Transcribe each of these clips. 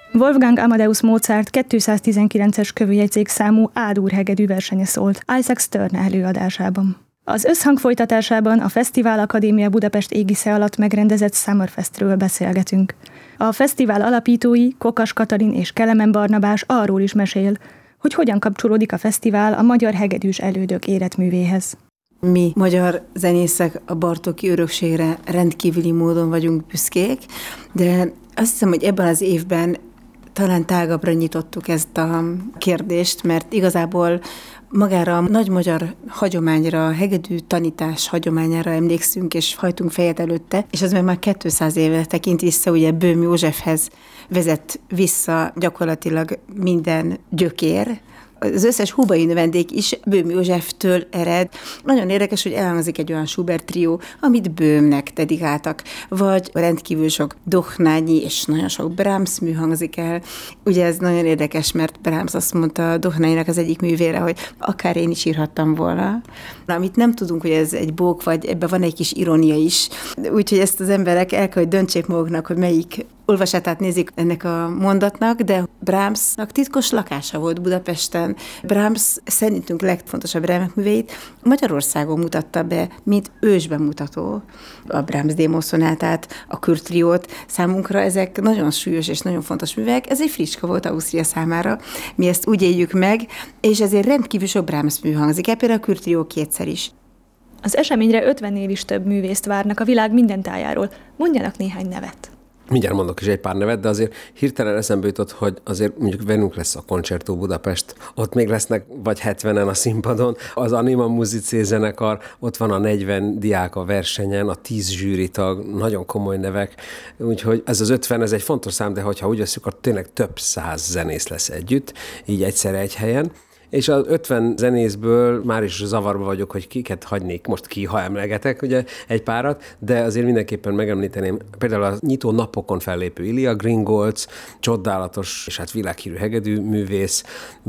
Wolfgang Amadeus Mozart 219-es kövőjegyzék számú A-dur hegedű versenye szólt Isaac Stern előadásában. Az összhang folytatásában a Fesztivál Akadémia Budapest égisze alatt megrendezett Summerfestről beszélgetünk. A fesztivál alapítói, Kokas Katalin és Kelemen Barnabás arról is mesél, hogy hogyan kapcsolódik a fesztivál a magyar hegedűs elődök életművéhez. Mi magyar zenészek a Bartóki örökségre rendkívüli módon vagyunk büszkék, de azt hiszem, hogy ebben az évben talán tágabbra nyitottuk ezt a kérdést, mert igazából magára a nagy magyar hagyományra, a hegedű tanítás hagyományára emlékszünk, és hajtunk fejet előtte, és az meg már 200 éve tekint vissza, ugye Böhm Józsefhez vezet vissza gyakorlatilag minden gyökér. Az összes hubai növendék is Böhm Józseftől ered. Nagyon érdekes, hogy elhangzik egy olyan Schubert trió, amit Böhmnek dedikáltak, vagy rendkívül sok Dohnányi és nagyon sok Brahms mű hangzik el. Ugye ez nagyon érdekes, mert Brahms azt mondta Dohnányinak az egyik művére, hogy akár én is írhattam volna. Amit nem tudunk, hogy ez egy bók, vagy ebben van egy kis irónia is. Úgyhogy ezt az emberek el kell, hogy döntsék maguknak, hogy melyik olvasatát nézik ennek a mondatnak, de Brahmsnak titkos lakása volt Budapesten. Brahms szerintünk legfontosabb remekműveit Magyarországon mutatta be, mint ősbemutató. A Brahms démoszonátát, a Kürtriót, számunkra ezek nagyon súlyos és nagyon fontos művek. Ez egy fricska volt Ausztria számára. Mi ezt úgy éljük meg, és ezért rendkívül sok Brahms mű hangzik el, például a Kürtrió kétszer is. Az eseményre 50-nél is több művészt várnak a világ minden tájáról. Mondjanak néhány nevet. Mindjárt mondok is egy pár nevet, de azért hirtelen eszembe jutott, hogy azért mondjuk velünk lesz a Concerto Budapest, ott még lesznek vagy 70-en a színpadon, az Anima Musicé zenekar, ott van a 40 diák a versenyen, a 10 zsűritag, nagyon komoly nevek, úgyhogy ez az 50, ez egy fontos szám, de hogyha úgy veszük, akkor tényleg több száz zenész lesz együtt, így egyszerre egy helyen. És az 50 zenészből már is zavarba vagyok, hogy kiket hagynék most ki, ha emlegetek ugye egy párat, de azért mindenképpen megemlíteném például a nyitó napokon fellépő Ilya Gringolc, csodálatos és hát világhírű hegedű művész,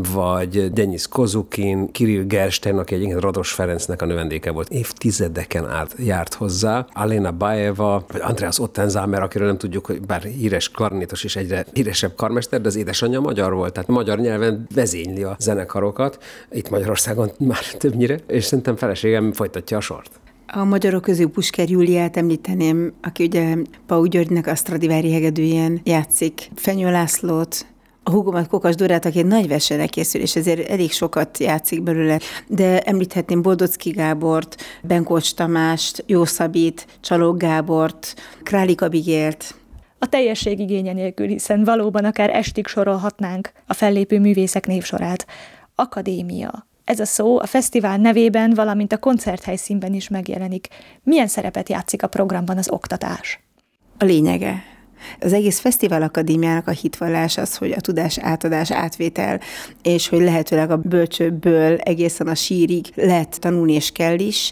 vagy Denis Kozukin, Kirill Gerstein, aki egyébként Rados Ferencnek a növendéke volt, évtizedeken át járt hozzá, Alena Bajeva, vagy Andreas Ottenzámer, akiről nem tudjuk, hogy bár híres klarinétos és egyre híresebb karmester, de az édesanyja magyar volt, tehát magyar nyelven vezényli a zenekarok. Itt Magyarországon már többnyire, és szerintem feleségem folytatja a sort. A magyarok közül Pusker Júliát említeném, aki ugye Pau Györgynek a Stradivári hegedűjén játszik, Fenyő Lászlót, a húgomat Kokas Dorát, aki egy nagy versenyre készül, és ezért elég sokat játszik belőle, de említhetném Boldocki Gábort, Benkocs Tamást, Jó Szabit, Csalók Gábort, Králik Abigélt. A teljesség igénye nélkül, hiszen valóban akár estig sorolhatnánk a fellépő művészek névsorát. Akadémia. Ez a szó a fesztivál nevében, valamint a koncerthelyszínben is megjelenik. Milyen szerepet játszik a programban az oktatás? A lényege. Az egész Fesztivál Akadémiának a hitvallás az, hogy a tudás átadás, átvétel, és hogy lehetőleg a bölcsőbből egészen a sírig lehet tanulni, és kell is.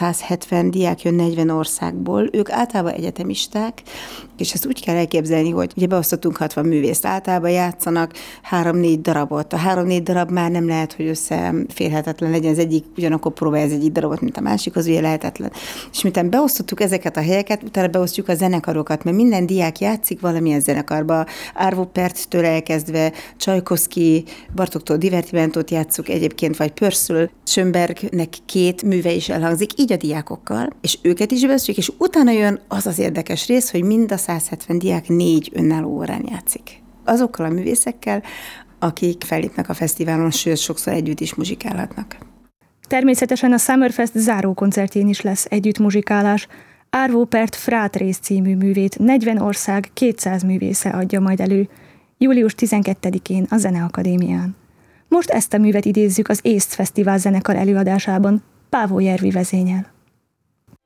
170 diák jön 40 országból, ők általában egyetemisták, és ezt úgy kell elképzelni, hogy ugye beosztottunk 60 művészt, általában játszanak 3-4 darabot. A 3-4 darab már nem lehet, hogy összeférhetetlen legyen, az egyik ugyanakkor próbálja az egyik darabot, mint a másik, az ugye lehetetlen. És miután beosztottuk ezeket a helyeket, utána beosztjuk a zenekarokat, mert minden diák játszik valamilyen zenekarba. Arvo Pärttől elkezdve Csajkovszki, Bartóktól Divertimentót játsszuk egyébként, vagy Purcell, Schönbergnek 2 műve is elhangzik, így a diákokkal, és őket is beosztjuk, és utána jön az az érdekes rész, hogy mind a 170 diák 4 önálló órán játszik. Azokkal a művészekkel, akik fellépnek a fesztiválon, sőt, sokszor együtt is muzsikálhatnak. Természetesen a Summerfest záró koncertjén is lesz együtt muzsikálás. Arvo Pärt Frátrész című művét 40 ország 200 művésze adja majd elő, július 12-én a Zeneakadémián. Most ezt a művet idézzük az ÉSZT Fesztivál zenekar előadásában, Pávó Jervi vezényel.